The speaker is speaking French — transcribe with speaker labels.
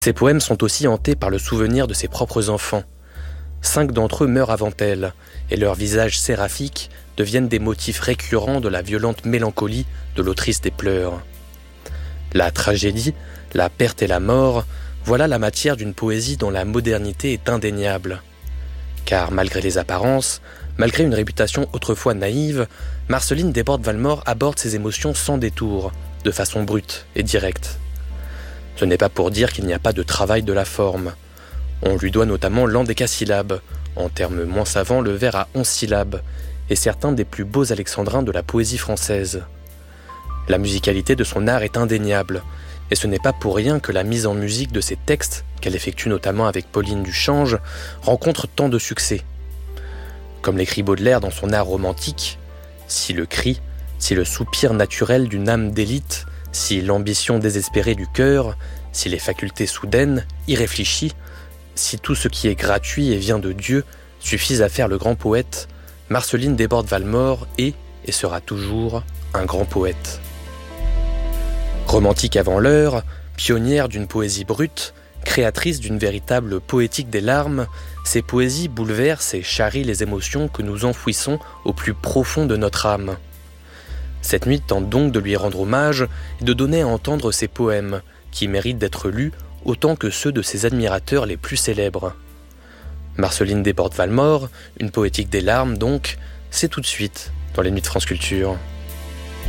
Speaker 1: Ses poèmes sont aussi hantés par le souvenir de ses propres enfants. 5 d'entre eux meurent avant elle, et leurs visages séraphiques deviennent des motifs récurrents de la violente mélancolie de l'autrice des Pleurs. La tragédie, la perte et la mort, voilà la matière d'une poésie dont la modernité est indéniable. Car malgré les apparences, malgré une réputation autrefois naïve, Marceline Desbordes-Valmore aborde ses émotions sans détour, de façon brute et directe. Ce n'est pas pour dire qu'il n'y a pas de travail de la forme. On lui doit notamment l'endécasyllabe, en termes moins savants le vers à 11 syllabes, et certains des plus beaux alexandrins de la poésie française. La musicalité de son art est indéniable, et ce n'est pas pour rien que la mise en musique de ses textes, qu'elle effectue notamment avec Pauline Duchange, rencontre tant de succès. Comme l'écrit Baudelaire dans son art romantique, si le cri, si le soupir naturel d'une âme d'élite, si l'ambition désespérée du cœur, si les facultés soudaines, irréfléchies, si tout ce qui est gratuit et vient de Dieu suffisent à faire le grand poète, Marceline Desbordes-Valmore est et sera toujours un grand poète. Romantique avant l'heure, pionnière d'une poésie brute, créatrice d'une véritable poétique des larmes, ses poésies bouleversent et charrient les émotions que nous enfouissons au plus profond de notre âme. Cette nuit tente donc de lui rendre hommage et de donner à entendre ses poèmes, qui méritent d'être lus autant que ceux de ses admirateurs les plus célèbres. Marceline Desbordes-Valmore, une poétique des larmes donc, c'est tout de suite dans les Nuits de France Culture.